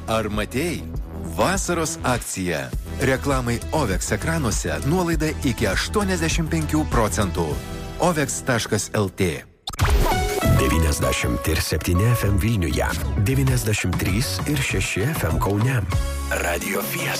Ar matei? Vasaros akcija. Reklamai OVEX ekranuose nuolaida iki 85%. OVEX.lt 97 FM Vilniuje, 93 ir 6 FM Kaune. Radio Fiesta.